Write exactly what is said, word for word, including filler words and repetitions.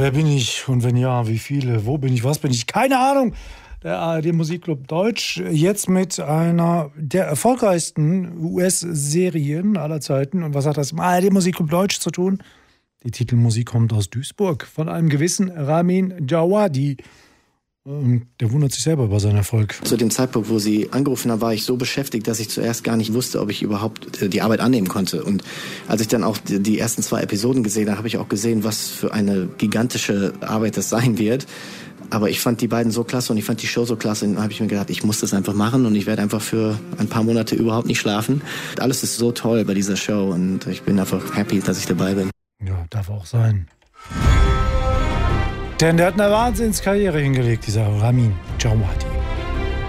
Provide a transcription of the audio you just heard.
Wer bin ich und wenn ja, wie viele? Wo bin ich? Was bin ich? Keine Ahnung. Der A R D Musikclub Deutsch jetzt mit einer der erfolgreichsten U S-Serien aller Zeiten. Und was hat das mit A R D Musikclub Deutsch zu tun? Die Titelmusik kommt aus Duisburg von einem gewissen Ramin Djawadi. Und der wundert sich selber über seinen Erfolg. Zu dem Zeitpunkt, wo sie angerufen haben, war ich so beschäftigt, dass ich zuerst gar nicht wusste, ob ich überhaupt die Arbeit annehmen konnte. Und als ich dann auch die ersten zwei Episoden gesehen habe, habe ich auch gesehen, was für eine gigantische Arbeit das sein wird. Aber ich fand die beiden so klasse und ich fand die Show so klasse. Und dann habe ich mir gedacht, ich muss das einfach machen und ich werde einfach für ein paar Monate überhaupt nicht schlafen. Alles ist so toll bei dieser Show und ich bin einfach happy, dass ich dabei bin. Ja, darf auch sein. Denn der hat eine Wahnsinnskarriere hingelegt, dieser Ramin Djawadi.